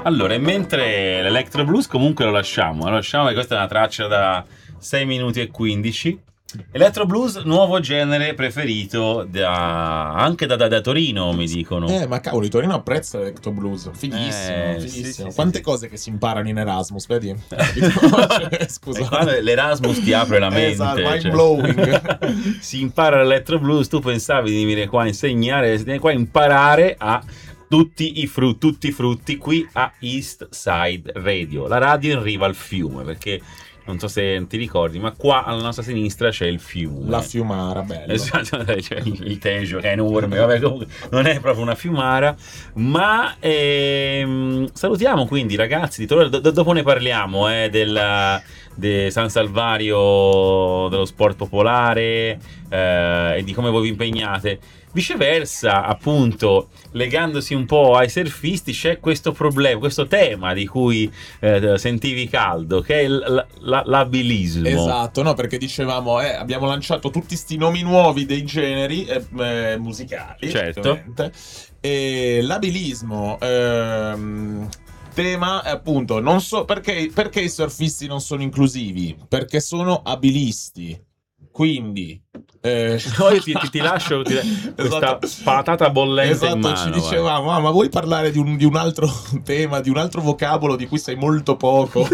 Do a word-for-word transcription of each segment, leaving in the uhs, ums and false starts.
Allora, e mentre l'Electro Blues comunque lo lasciamo, lo lasciamo perché questa è una traccia da sei minuti e quindici. Electro Blues, nuovo genere preferito da, anche da, da, da Torino, mi dicono. Eh, ma cavolo, Torino apprezza l'Electro Blues. Fighissimo, Eh, fighissimo. sì, sì, Quante sì, cose che si imparano in Erasmus, vedi? Cioè, scusa. Quando l'Erasmus ti apre la mente. Esatto, mind cioè. blowing. Si impara l'Electro Blues, tu pensavi di venire qua a insegnare, vieni qua a imparare a tutti i frutti, tutti i frutti qui a East Side Radio, la radio in riva al fiume, perché non so se ti ricordi, ma qua alla nostra sinistra c'è il fiume. La fiumara, bello. Esatto, c'è il Tejo che è enorme, vabbè, comunque non è proprio una fiumara, ma ehm, salutiamo quindi ragazzi di Torino, do- dopo ne parliamo eh, del de San Salvario, dello sport popolare eh, e di come voi vi impegnate. Viceversa, appunto, legandosi un po' ai surfisti, c'è questo problema, questo tema di cui eh, sentivi caldo, che è l- l- l'abilismo. Esatto, no, perché dicevamo, eh, abbiamo lanciato tutti sti nomi nuovi dei generi eh, eh, musicali, certo. Ovviamente. E l'abilismo, ehm, tema, appunto, non so perché, perché i surfisti non sono inclusivi, perché sono abilisti. Quindi eh... Poi ti, ti, ti lascio ti, questa esatto. patata bollente esatto, in mano. Ci dicevamo, ah, ma vuoi parlare di un, di un altro tema, di un altro vocabolo di cui sai molto poco?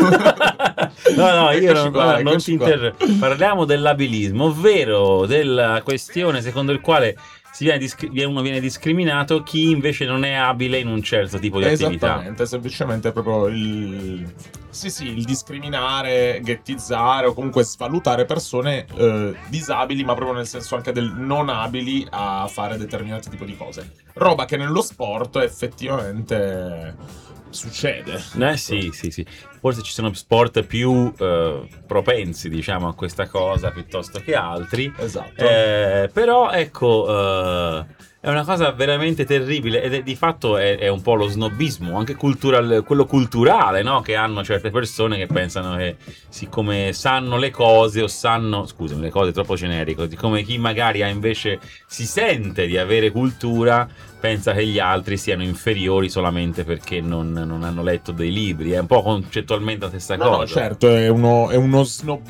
No, no, io non, qua, non ti interrompo. Parliamo dell'abilismo, ovvero della questione secondo il quale si viene disc- uno viene discriminato chi invece non è abile in un certo tipo di attività. Esattamente, semplicemente proprio il... Sì, sì, il discriminare, ghettizzare o comunque svalutare persone eh, disabili, ma proprio nel senso anche del non abili a fare determinati tipi di cose. Roba che nello sport effettivamente succede. Eh sì, sì, sì. Forse ci sono sport più eh, propensi, diciamo, a questa cosa piuttosto che altri. Esatto. Eh, però, ecco... Eh, è una cosa veramente terribile ed è, di fatto è, è un po' lo snobismo, anche cultural, quello culturale, no? Che hanno certe persone che pensano che siccome sanno le cose o sanno, scusami, le cose troppo generico, siccome chi magari ha invece si sente di avere cultura pensa che gli altri siano inferiori solamente perché non, non hanno letto dei libri. È un po' concettualmente la stessa no, cosa. No, certo, è uno, è uno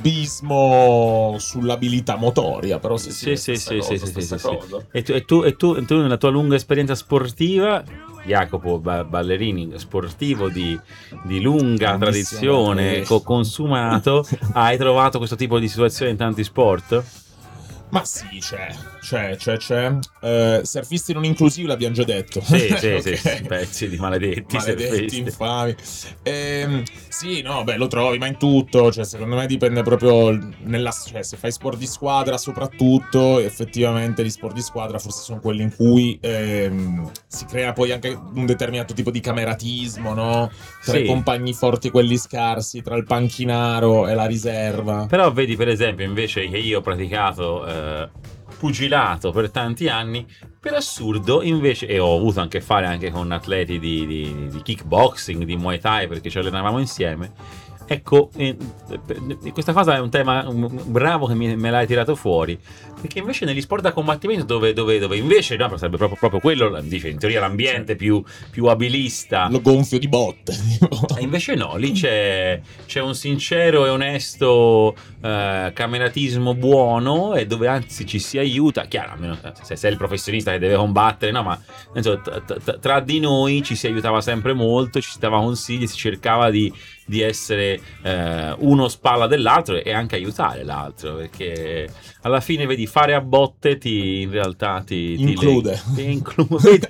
snobismo sull'abilità motoria, però sì, sì, sì, sì, cosa, sì, sì, sì, cosa. sì. E tu, e tu, e tu, e tu nella tua lunga esperienza sportiva, Jacopo Ballerini, sportivo di, di lunga tradizione, co- consumato, hai trovato questo tipo di situazione in tanti sport? Ma sì, c'è, c'è, c'è, c'è. Uh, surfisti non inclusivi l'abbiamo già detto. Sì, sì, okay. sì, sì, pezzi di maledetti. Maledetti, surfisti. infami. Ehm, sì, no, beh, lo trovi, ma in tutto. Cioè, secondo me dipende proprio nella... Cioè, se fai sport di squadra soprattutto, effettivamente gli sport di squadra forse sono quelli in cui ehm, si crea poi anche un determinato tipo di cameratismo, no? Tra sì. i compagni forti e quelli scarsi, tra il panchinaro e la riserva. Però vedi, per esempio, invece che io ho praticato... Eh, pugilato per tanti anni, per assurdo invece, e ho avuto anche a che fare anche con atleti di, di, di kickboxing, di Muay Thai, perché ci allenavamo insieme. Ecco, eh, questa cosa è un tema bravo che mi, me l'hai tirato fuori, perché invece negli sport da combattimento dove, dove, dove invece no, sarebbe proprio, proprio quello, dice in teoria l'ambiente più, più abilista, lo gonfio di botte, e invece no, lì c'è, c'è un sincero e onesto eh, cameratismo buono, e dove anzi ci si aiuta, chiaro, almeno se sei il professionista che deve combattere, no, ma insomma, t- t- tra di noi ci si aiutava sempre molto, ci si dava consigli, si cercava di di essere eh, uno spalla dell'altro e anche aiutare l'altro, perché alla fine vedi fare a botte ti in realtà ti, ti include ti include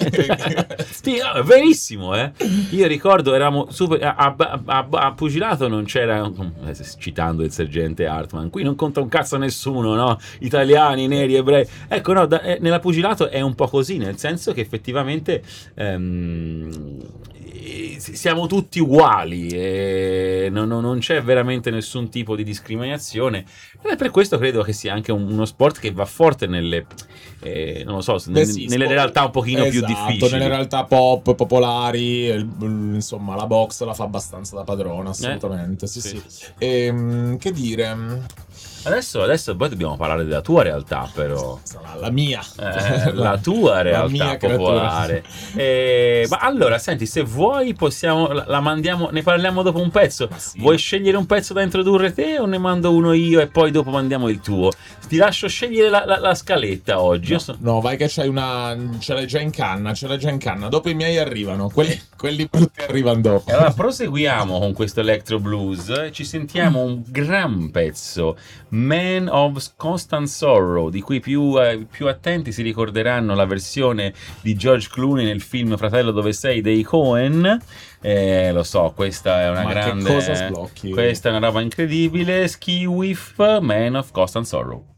sì, no, è verissimo, eh. Io ricordo eravamo super a, a, a, a pugilato non c'era, citando il sergente Hartman, qui non conta un cazzo nessuno, no, italiani, neri, ebrei, ecco, no, da, eh, nella pugilato è un po' così, nel senso che effettivamente ehm, siamo tutti uguali e non, non c'è veramente nessun tipo di discriminazione, ed è per questo credo che sia anche uno sport che va forte nelle eh, non lo so, Beh, n- sì, nelle sport, realtà un pochino esatto, più difficili, nelle realtà pop, popolari, il, insomma la box la fa abbastanza da padrona, assolutamente, eh? sì, sì, sì. E, che dire, Adesso, adesso poi dobbiamo parlare della tua realtà, però. Sarà la mia. Eh, la tua realtà mia popolare. Eh, ma allora, senti, se vuoi possiamo, la, la mandiamo, ne parliamo dopo un pezzo. Sì. Vuoi scegliere un pezzo da introdurre te o ne mando uno io e poi dopo mandiamo il tuo? Ti lascio scegliere la, la, la scaletta oggi. No, Io so... no, vai che c'hai una. Ce l'hai già in canna, ce l'hai già in canna. Dopo i miei arrivano, quelli, quelli brutti arrivano dopo. E allora proseguiamo con questo electro blues e ci sentiamo un gran pezzo, Man of Constant Sorrow, di cui più, eh, più attenti si ricorderanno la versione di George Clooney nel film Fratello dove sei dei Coen. Eh, lo so, questa è una Ma grande che cosa sblocchi? Questa è una roba incredibile. Ski Whiff, Man of Constant Sorrow.